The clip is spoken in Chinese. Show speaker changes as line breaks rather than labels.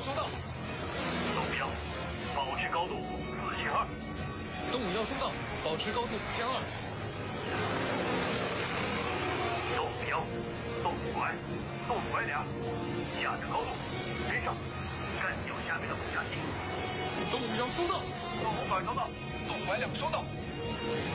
1收到。
动物1，保持高度4200。
动物1收到，保持高度4200。
动物1，动物拐2，下降高度跟上，干掉下面的虎下机。
动物1收到，
动物拐收到，
动物拐2收到。